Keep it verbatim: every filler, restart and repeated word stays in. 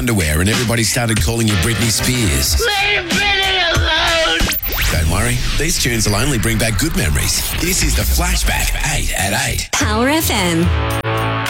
underwear and everybody started calling you Britney Spears. Leave Britney alone! Don't worry, these tunes will only bring back good memories. This is the Flashback eight at eight. Power F M.